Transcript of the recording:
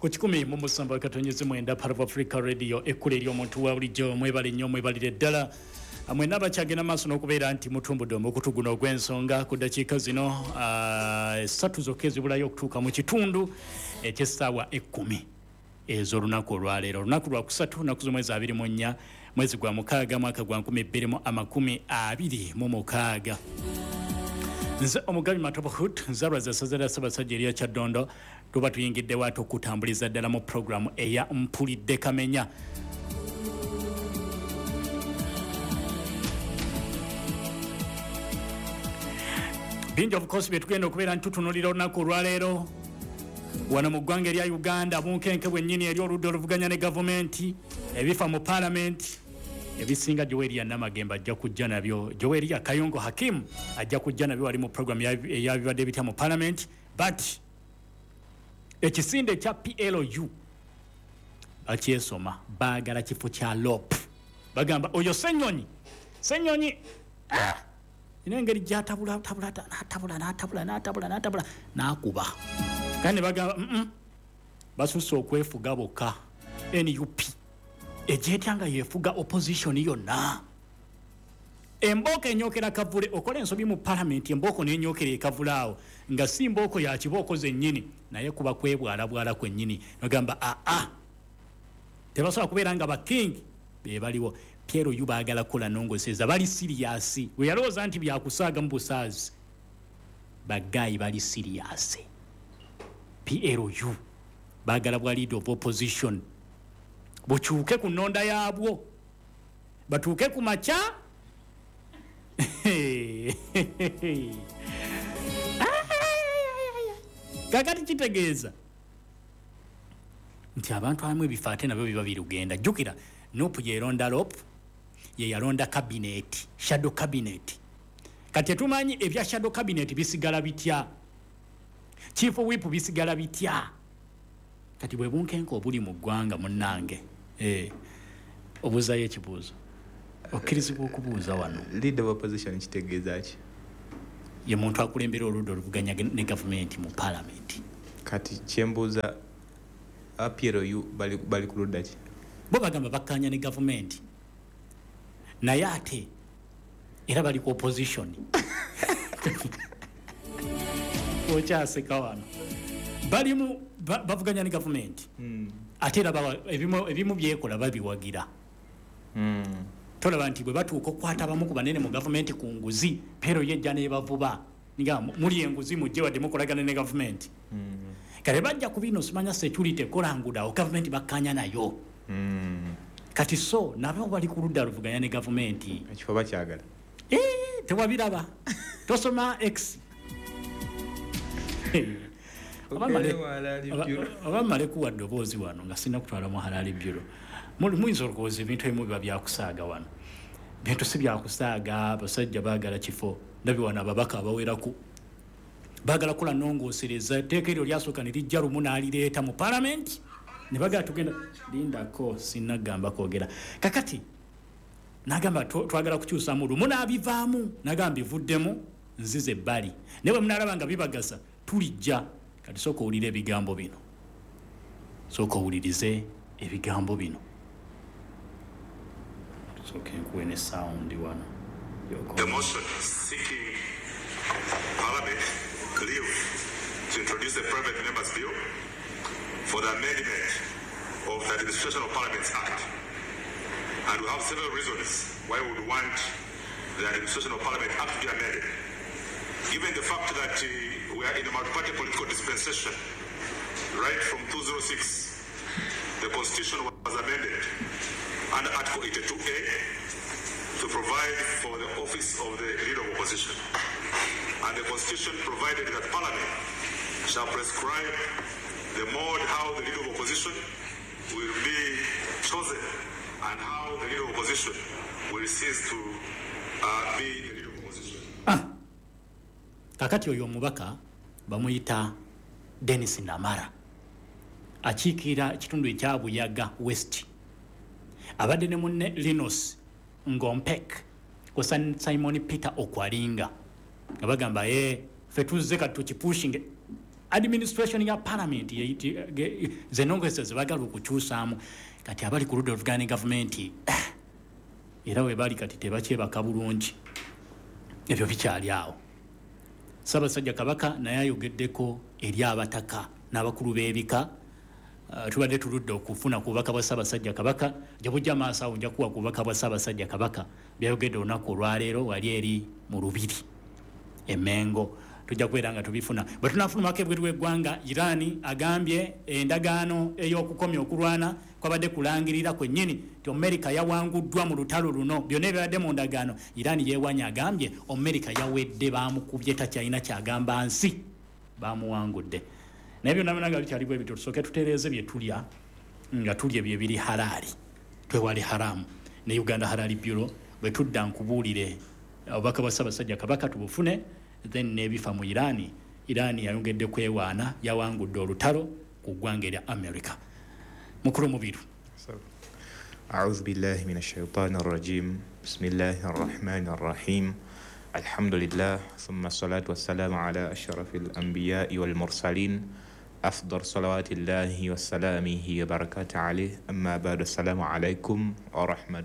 ku 107.9 Part of Africa Radio ekkule ly'omuntu wa bulijjo mwebale nnyo mwebalire ddala amwe n'abakyagenda maaso n'okubeera nti mutumbudde omukutu guno ogw'ensonga ku ddakiika zino 3 zokka ezibulayo okutuuka mu kitundu eky'essaawa 10 ez'olunaku olwaleero olunaku lwa 3 naku z'omwezi 24 mwezi gwa 6 mwaka gwa 2026 nze omugabi Matobohut nzalwaza sazera Ssaabasajja Elia Kyaddondo tuba tuyingidde waatu okutambuliza ddala mu programu eya Mpulidde Kamenya. Bingi of course byetugenda okubeera ntutunulira olunaku olwaleero wano mu ggwanga erya Uganda bunkenke bwennyini eri oludda oluvuganya ne gavumenti ebifa mu parliament ebisinga Joweria Namagemba ajja kujja nabyo Joweria Kayongo Hakim ajja kujja nabyo wali mu program ya bibadde bitya mu parliament but ekisinde kya PLU akyesoma baagala kifo kya LOP bagamba oyo Ssenyonyi inengeri jatabula nakuba kandi bagamba basusse okwefuga bokka NUP ejetyanga yefuga opposition yonna embooko enyokera kavule okola ensobi mu parliament embooko nenyokera ekavulaawo nga si mbooko ya kibooko zennyini naye kuba kwebwalabwala kwennyini bagamba tebasobola kubeera nga baking bebaliwo PLU baagala kola nongoseza bali serious we yalowooza nti byakusaaga mu busaazi bagayi bali serious PLU baagala bwa leader of opposition bukyuke ku nnonda yaabwo batuuke ku makya kakati kitegeeza nti abantu abamu ebifo ate nabyo biba birugenda jjukira Nuupu yeronda LOP ye yalonda cabinet shadow cabinet kati tumanyi ebya shadow cabinet bisigala bitya chief whip bisigala bitya kati bwe bunkenko obuli mu ggwanga munnange obuuza ekibuuzo okkirizibwa okubuuza wano leader of opposition kitegeeza ki ye muntu akulembera oludda oluvuganya ne government mu parliament kati kyembuuza PLU bali ku ludda ki bo bagamba bakkanya ne government naye ate era bali ku opposition okyaseka wano balimu bavuganya ne government ate era ebimu byekola babiwagira tolaba nti bwe batuuka okukwata abamu ku banene mu government ku nguzi pero yejja nebavuba nga muli enguzi mujje wadde mukolagana ne government kale bajja ku bino simanya security ekolangudawo government bakkanya nayo kati so nabo bali ku ludda luvuganya ne government ekifo bakyagala tewabiraba tosoma X abamale kuwa ddoboozi wano nga sina kutwala mu halali bureau muyinza olowooza ebintu ebimu biba byakusaaga wano bintu si byakusaaga abasajja baagala kifo ndabi wano ababaka abaweraku baagala kula nongoosereza etteeka eryo lyasooka ne lijja lumu n'alireeta mu parliament ne bagala tugenda lindako sinagamba kwogera kakati nagamba twagala kukyusamu lumu n'abivaamu nagamba bivuddemu nzize ebbali naye bwe munalaba nga bibagasa tulijja kati sooka owulire ebigambo bino sooka owulirize ebigambo bino sooka enkuwe ne sound wano The motion seeking Parliament leave to introduce the private members bill for the amendment of the Administration of Parliaments Act. And we have several reasons why we would want the Administration of Parliament Act to be amended. Given the fact that we are in a multi-party political dispensation, right from 2006, the Constitution was amended under Article 82A to provide for the office of the Leader of Opposition. And the Constitution provided that Parliament shall prescribe the mode how the Leader of Opposition will be chosen and how the Leader of Opposition will cease to be the Leader of Opposition. Kakati oyo omubaka bamuyita Dennis Namara akiikira kitundu ekya Buyaga West abadde ne munne Linus Ngompek kwa Simon Peter Okwalinga nga bagamba fe tuzze kati tukipushinge administration ya parliament zenongeza zibagala okukyusaamu kati abali ku ludda oluvuganya gavumenti era we bali kati tebakyebaka bulungi ebyo bikyali awo. Ssaabasajja Kabaka naye ayogeddeko eri abataka n'abakulu b'ebika. Tubadde tuludde okufuna ku bubaka bwa Ssaabasajja Kabaka gye bujja maaso awo nja kuwa ku bubaka bwa Ssaabasajja Kabaka byayogedde olunaku olwaleero wali eri mu Lubiri e Mengo. Tujja kubeera nga tubifuna bwe tunaafulumako ebweru w'eggwanga. Iran agambye endagaano ey'okukomya okulwana kwabadde kulangirira kwennyini ti Amerika yawanguddwa mu lutalo luno. Byonna ebibadde mu ndagaano Iran yeewanya agambye Amerika yawedde baamukubye takyalina kyagamba nsi baamuwangudde. Naye byonna byonna nga bikyali bwe bityo tusooke tutereeze bye tulya nga tulya bye biri halaali twewale haramu ne Uganda Halal Bureau bwe tudda nkubuulire obubaka bwa Ssaabasajja Kabaka tubufune then nebifa mu Iran yayongedde kwewaana yawangudde olutalo ku ggwanga erya America. Mukulu mubiru. أعوذ بالله من الشيطان الرجيم بسم الله الرحمن الرحيم الحمد لله ثم الصلاة والسلام على أشرف الأنبياء والمرسلين أفضل صلوات الله وسلامه وبركاته عليه أما بعد السلام عليكم ورحمة